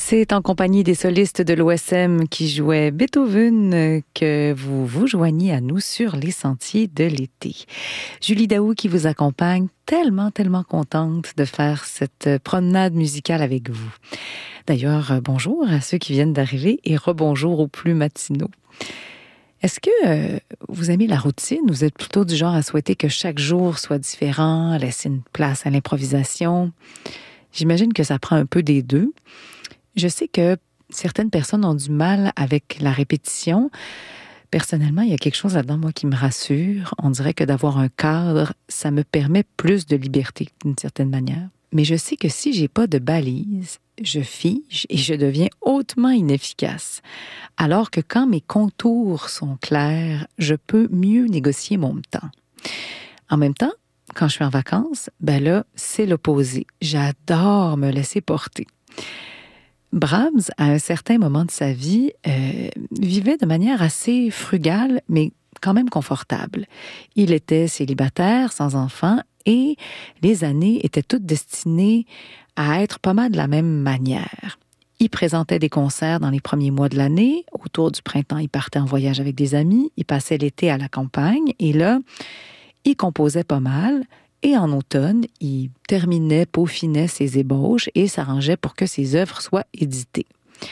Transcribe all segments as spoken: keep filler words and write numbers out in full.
C'est en compagnie des solistes de l'O S M qui jouaient Beethoven que vous vous joignez à nous sur les sentiers de l'été. Julie Daou qui vous accompagne, tellement, tellement contente de faire cette promenade musicale avec vous. D'ailleurs, bonjour à ceux qui viennent d'arriver et rebonjour aux plus matinaux. Est-ce que euh, vous aimez la routine? Vous êtes plutôt du genre à souhaiter que chaque jour soit différent, à laisser une place à l'improvisation? J'imagine que ça prend un peu des deux. Je sais que certaines personnes ont du mal avec la répétition. Personnellement, il y a quelque chose là-dedans, moi, qui me rassure. On dirait que d'avoir un cadre, ça me permet plus de liberté, d'une certaine manière. Mais je sais que si j'ai pas de balise, je fige et je deviens hautement inefficace. Alors que quand mes contours sont clairs, je peux mieux négocier mon temps. En même temps, quand je suis en vacances, ben là, c'est l'opposé. J'adore me laisser porter. Brahms, à un certain moment de sa vie, euh, vivait de manière assez frugale, mais quand même confortable. Il était célibataire, sans enfant, et les années étaient toutes destinées à être pas mal de la même manière. Il présentait des concerts dans les premiers mois de l'année. Autour du printemps, il partait en voyage avec des amis. Il passait l'été à la campagne. Et là, il composait pas mal. Et en automne, il terminait, peaufinait ses ébauches et s'arrangeait pour que ses œuvres soient éditées.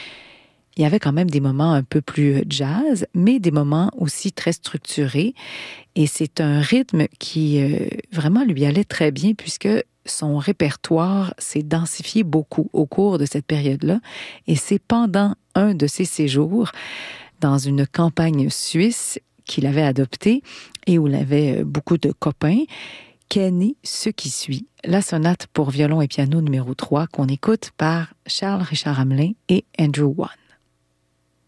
Il y avait quand même des moments un peu plus jazz, mais des moments aussi très structurés. Et c'est un rythme qui euh, vraiment lui allait très bien puisque son répertoire s'est densifié beaucoup au cours de cette période-là. Et c'est pendant un de ses séjours dans une campagne suisse qu'il avait adoptée et où il avait beaucoup de copains qu'est né ce qui suit, la sonate pour violon et piano numéro trois qu'on écoute par Charles Richard Hamelin et Andrew Wan.